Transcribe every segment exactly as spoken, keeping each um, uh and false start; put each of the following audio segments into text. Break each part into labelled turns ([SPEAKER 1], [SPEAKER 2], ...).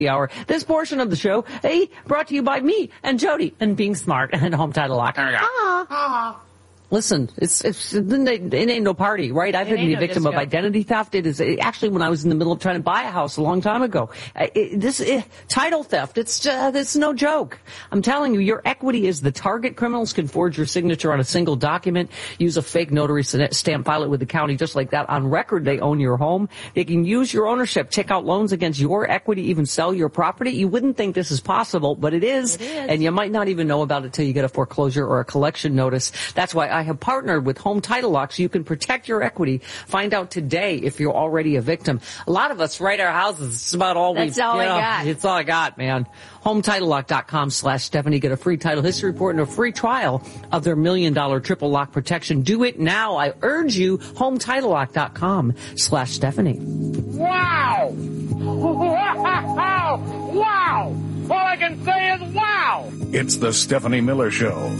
[SPEAKER 1] hour. This portion of the show, hey, brought to you by me and Jody and Being Smart and Home Title Lock.
[SPEAKER 2] There we go.
[SPEAKER 1] Ah. Ah. Listen, it's, it's, it ain't no party, right? I've been the victim of identity theft. It is actually when I was in the middle of trying to buy a house a long time ago. It, this it, title theft, it's just, it's no joke. I'm telling you, your equity is the target. Criminals can forge your signature on a single document, use a fake notary stamp, file it with the county just like that. On record, they own your home. They can use your ownership, take out loans against your equity, even sell your property. You wouldn't think this is possible, but it is. It is. And you might not even know about it till you get a foreclosure or a collection notice. That's why I I have partnered with Home Title Lock so you can protect your equity. Find out today if you're already a victim. A lot of us write our houses. It's about all we
[SPEAKER 3] That's all
[SPEAKER 1] you know,
[SPEAKER 3] I got.
[SPEAKER 1] It's all I got, man. home title lock dot com slash Stephanie. Get a free title history report and a free trial of their million dollar triple lock protection. Do it now. I urge you. home title lock dot com slash Stephanie.
[SPEAKER 2] Wow! Wow! Wow! All I can say is wow!
[SPEAKER 4] It's the Stephanie Miller Show.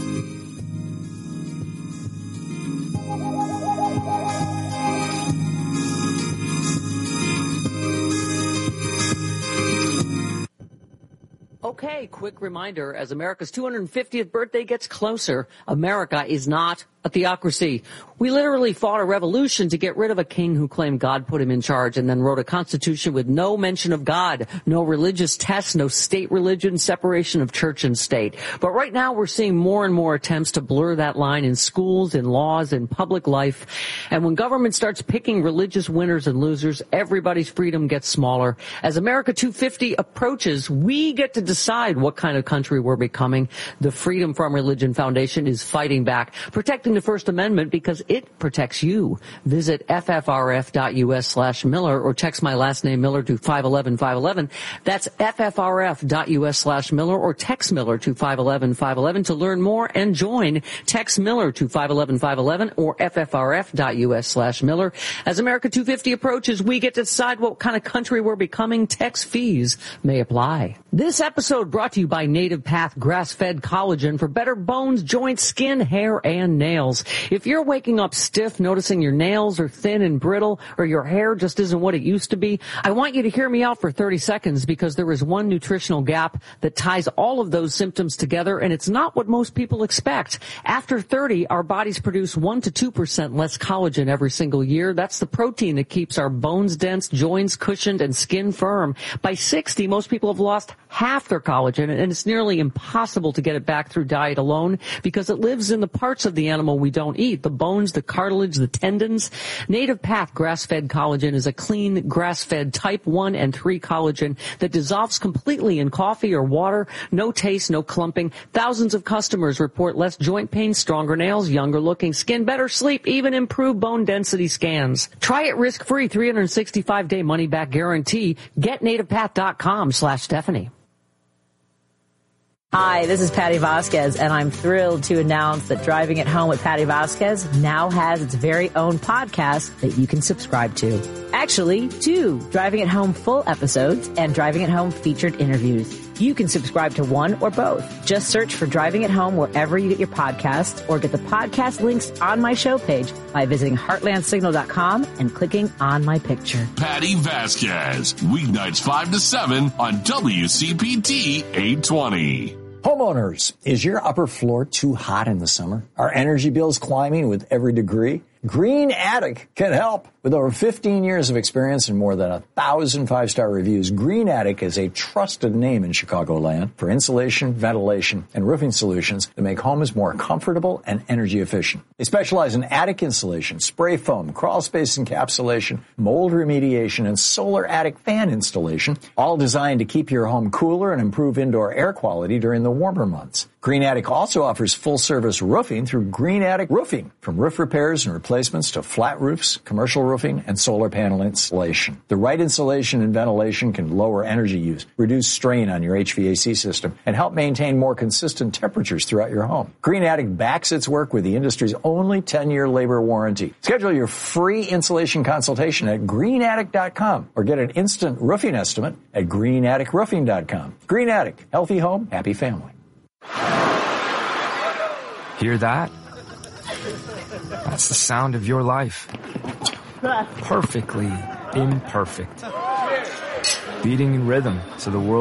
[SPEAKER 1] Okay, quick reminder, as America's two hundred fiftieth birthday gets closer, America is not a theocracy. We literally fought a revolution to get rid of a king who claimed God put him in charge and then wrote a constitution with no mention of God, no religious tests, no state religion, separation of church and state. But right now we're seeing more and more attempts to blur that line in schools, in laws, in public life. And when government starts picking religious winners and losers, everybody's freedom gets smaller. As America two fifty approaches, we get to decide what kind of country we're becoming. The Freedom from Religion Foundation is fighting back, protecting the First Amendment because it protects you. Visit F F R F dot U S slash Miller or text my last name Miller to five one one five one one. That's F F R F dot U S slash Miller or text Miller to five one one five one one to learn more and join. Text Miller to five one one five one one or F F R F dot U S slash Miller. As America two fifty approaches, we get to decide what kind of country we're becoming. Tax fees may apply. This episode brought to you by Native Path Grass-Fed Collagen for better bones, joints, skin, hair, and nails. If you're waking up stiff, noticing your nails are thin and brittle, or your hair just isn't what it used to be, I want you to hear me out for thirty seconds because there is one nutritional gap that ties all of those symptoms together, and it's not what most people expect. After thirty, our bodies produce one to two percent less collagen every single year. That's the protein that keeps our bones dense, joints cushioned, and skin firm. By sixty, most people have lost half their collagen, and it's nearly impossible to get it back through diet alone because it lives in the parts of the animal we don't eat, the bones, the cartilage, the tendons. Native Path Grass-Fed Collagen is a clean, grass-fed type one and three collagen that dissolves completely in coffee or water. No taste, no clumping. Thousands of customers report less joint pain, stronger nails, younger looking skin, better sleep, even improved bone density scans. Try it risk-free, three hundred sixty-five day money-back guarantee. Get native path dot com slash Stephanie.
[SPEAKER 3] Hi, this is Patty Vasquez, and I'm thrilled to announce that Driving at Home with Patty Vasquez now has its very own podcast that you can subscribe to. Actually, two Driving at Home full episodes and Driving at Home featured interviews. You can subscribe to one or both. Just search for Driving at Home wherever you get your podcasts or get the podcast links on my show page by visiting heartland signal dot com and clicking on my picture.
[SPEAKER 5] Patty Vasquez, weeknights five to seven on W C P T eight twenty.
[SPEAKER 6] Homeowners, is your upper floor too hot in the summer? Are energy bills climbing with every degree? Green Attic can help. With over fifteen years of experience and more than a thousand five-star reviews, Green Attic is a trusted name in Chicagoland for insulation, ventilation, and roofing solutions that make homes more comfortable and energy efficient. They specialize in attic insulation, spray foam, crawl space encapsulation, mold remediation, and solar attic fan installation, all designed to keep your home cooler and improve indoor air quality during the warmer months. Green Attic also offers full-service roofing through Green Attic Roofing, from roof repairs and replacements to flat roofs, commercial roofing, and solar panel installation. The right insulation and ventilation can lower energy use, reduce strain on your H V A C system, and help maintain more consistent temperatures throughout your home. Green Attic backs its work with the industry's only ten-year labor warranty. Schedule your free insulation consultation at green attic dot com or get an instant roofing estimate at green attic roofing dot com. Green Attic, healthy home, happy family.
[SPEAKER 7] Hear that? That's the sound of your life. Perfectly imperfect. beating in rhythm so the world